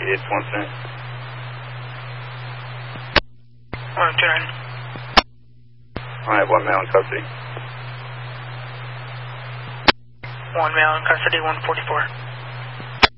It's 110. 129. I have 1 male in custody. 1 male in custody, 144.